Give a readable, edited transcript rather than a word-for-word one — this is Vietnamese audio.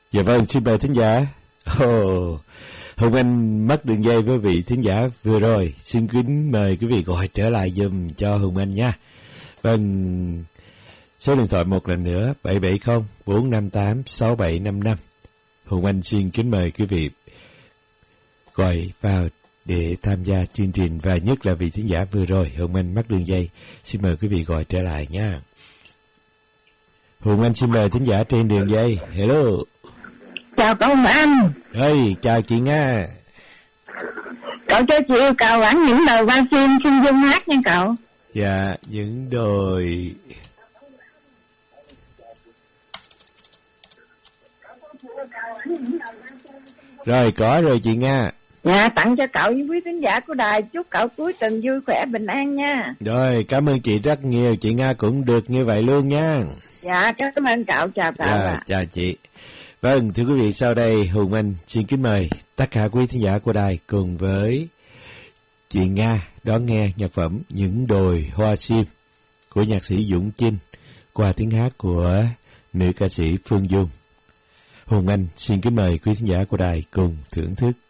Dạ vâng, xin mời thính giả. Hùng Anh mất đường dây với vị thính giả vừa rồi. Xin kính mời quý vị gọi trở lại giùm cho Hùng Anh nha. Vâng, số điện thoại một lần nữa 770-458-6755. Hùng Anh xin kính mời quý vị gọi vào để tham gia chương trình, và nhất là vị thính giả vừa rồi Hùng Anh mất đường dây. Xin mời quý vị gọi trở lại nha. Hùng Anh xin mời thính giả trên đường dây. Hello. Chào cậu anh. Hey, chào chị Nga. Cậu cho chị yêu cầu bản những lời qua phim xin dung hát nha cậu. Dạ, những đồi. Rồi, có rồi chị Nga. Dạ, tặng cho cậu với quý thính giả của đài. Chúc cậu cuối tuần vui khỏe bình an nha. Rồi, cảm ơn chị rất nhiều. Chị Nga cũng được như vậy luôn nha. Dạ, cảm ơn cậu. Chào cậu. Dạ, chào chị. Vâng, thưa quý vị, sau đây Hùng Anh xin kính mời tất cả quý thính giả của đài cùng với chị Nga đón nghe nhạc phẩm Những đồi hoa sim của nhạc sĩ Dũng Chinh qua tiếng hát của nữ ca sĩ Phương Dung. Hùng Anh xin kính mời quý thính giả của đài cùng thưởng thức.